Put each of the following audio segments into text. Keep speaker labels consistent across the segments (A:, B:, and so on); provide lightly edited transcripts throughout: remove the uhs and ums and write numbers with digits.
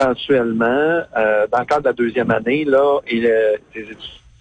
A: éventuellement, dans le cadre de la deuxième année, là, des études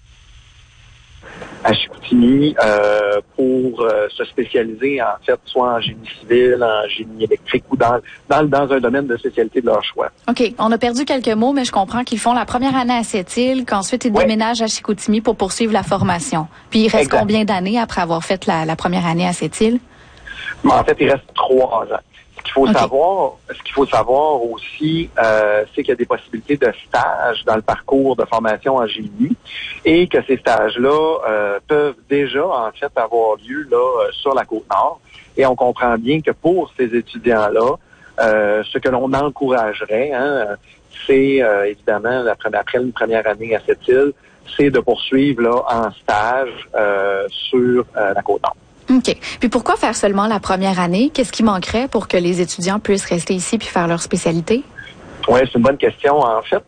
A: à Chicoutimi pour se spécialiser, en fait, soit en génie civil, en génie électrique ou dans un domaine de spécialité de leur choix.
B: OK. On a perdu quelques mots, mais je comprends qu'ils font la première année à Sept-Îles, qu'ensuite ils déménagent à Chicoutimi pour poursuivre la formation. Puis il reste combien d'années après avoir fait la première année à Sept-Îles?
A: En fait, il reste 3 ans. Ce qu'il faut savoir aussi, c'est qu'il y a des possibilités de stage dans le parcours de formation en génie et que ces stages-là peuvent déjà, en fait, avoir lieu là sur la Côte-Nord. Et on comprend bien que pour ces étudiants-là, ce que l'on encouragerait, c'est évidemment, après une première année à Sept-Îles, c'est de poursuivre là en stage sur la Côte-Nord.
B: OK. Puis pourquoi faire seulement la première année? Qu'est-ce qui manquerait pour que les étudiants puissent rester ici puis faire leur spécialité?
A: Oui, c'est une bonne question. En fait,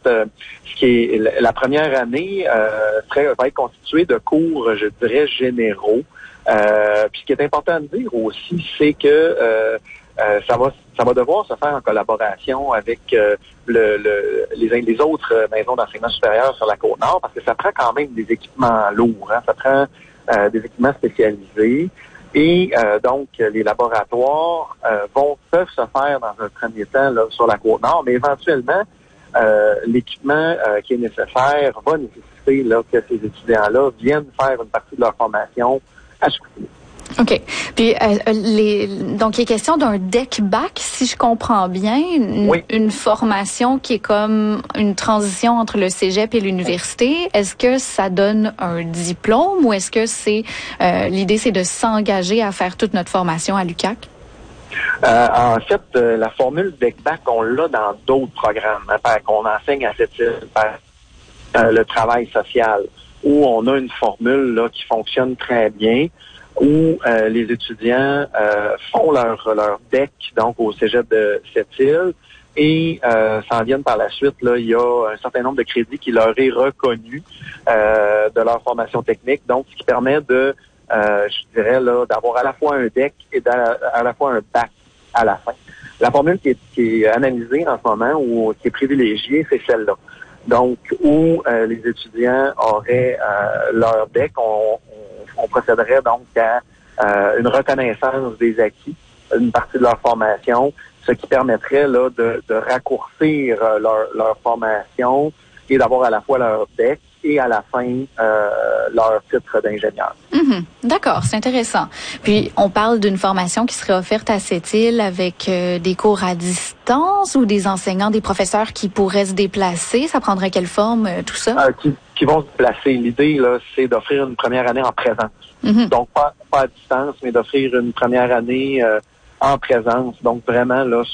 A: la première année va être constituée de cours, je dirais, généraux. Puis ce qui est important de dire aussi, c'est que ça va devoir se faire en collaboration avec les autres maisons d'enseignement supérieur sur la Côte-Nord, parce que ça prend quand même des équipements lourds. Ça prend des équipements spécialisés. Et donc, les laboratoires peuvent se faire dans un premier temps là, sur la Côte-Nord, mais éventuellement, l'équipement qui est nécessaire va nécessiter là, que ces étudiants-là viennent faire une partie de leur formation à Chicoutimi.
B: OK. Puis, donc, il est question d'un DEC-BAC, si je comprends bien. Une formation qui est comme une transition entre le cégep et l'université. Est-ce que ça donne un diplôme ou est-ce que l'idée, c'est de s'engager à faire toute notre formation à l'UQAC?
A: En fait, la formule DEC-BAC, on l'a dans d'autres programmes qu'on enseigne à Sept-Îles par le travail social, où on a une formule là, qui fonctionne très bien, où les étudiants font leur DEC donc au cégep de Sept-Îles et s'en viennent par la suite. Là, il y a un certain nombre de crédits qui leur est reconnu de leur formation technique, donc ce qui permet de, je dirais là, d'avoir à la fois un DEC et à la fois un BAC à la fin. La formule qui est analysée en ce moment ou qui est privilégiée, c'est celle-là. Donc, où les étudiants auraient leur DEC, on procéderait donc à une reconnaissance des acquis, une partie de leur formation, ce qui permettrait là de raccourcir leur formation et d'avoir à la fois leur DEC et à la fin leur titre d'ingénieur.
B: D'accord, c'est intéressant. Puis, on parle d'une formation qui serait offerte à Sept-Îles avec des cours à distance ou des enseignants, des professeurs qui pourraient se déplacer. Ça prendrait quelle forme, tout ça?
A: Qui vont se déplacer. L'idée, là, c'est d'offrir une première année en présence. Donc, pas à distance, mais d'offrir une première année en présence. Donc, vraiment, là,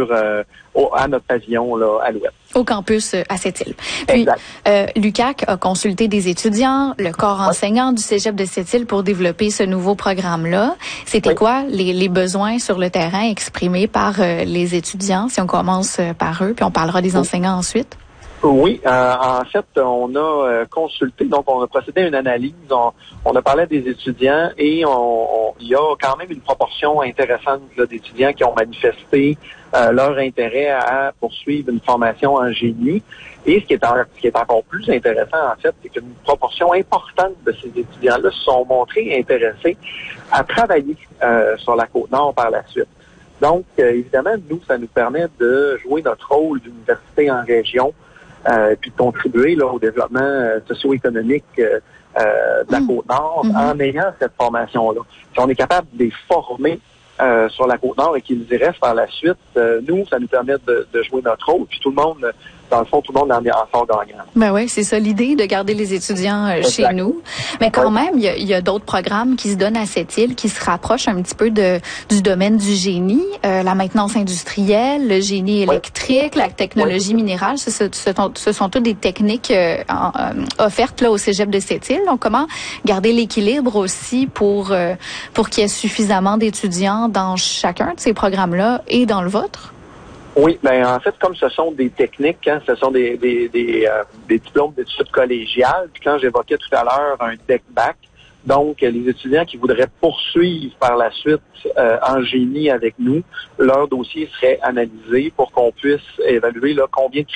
A: à notre pavillon, là, à l'ouest.
B: Au campus à Sept-Îles. Puis, l'UQAC a consulté des étudiants, le corps enseignant du cégep de Sept-Îles pour développer ce nouveau programme-là. C'était quoi les besoins sur le terrain exprimés par les étudiants, si on commence par eux, puis on parlera des enseignants ensuite?
A: Oui, en fait, on a consulté, donc on a procédé à une analyse, on a parlé des étudiants et il y a quand même une proportion intéressante là, d'étudiants qui ont manifesté leur intérêt à poursuivre une formation en génie. Et ce qui est encore plus intéressant, en fait, c'est qu'une proportion importante de ces étudiants-là se sont montrés intéressés à travailler sur la Côte-Nord par la suite. Donc, évidemment, nous, ça nous permet de jouer notre rôle d'université en région, puis de contribuer là, au développement socio-économique de la Côte-Nord en ayant cette formation-là. Si on est capable de les former sur la Côte-Nord et qu'ils y restent par la suite, nous, ça nous permet de jouer notre rôle. Puis tout le monde, dans le fond, tout le monde en sort gagnant.
B: Ben oui, c'est ça l'idée, de garder les étudiants chez nous. Mais quand même, il y a d'autres programmes qui se donnent à Sept-Îles qui se rapprochent un petit peu du domaine du génie, la maintenance industrielle, le génie électrique, la technologie minérale. Ce sont toutes des techniques offertes là au cégep de Sept-Îles. Donc, comment garder l'équilibre aussi pour qu'il y ait suffisamment d'étudiants dans chacun de ces programmes-là et dans le vôtre?
A: Oui, ben en fait, comme ce sont des techniques, ce sont des diplômes d'études collégiales, puis quand j'évoquais tout à l'heure un DEC-BAC, donc les étudiants qui voudraient poursuivre par la suite en génie avec nous, leur dossier serait analysé pour qu'on puisse évaluer là, combien de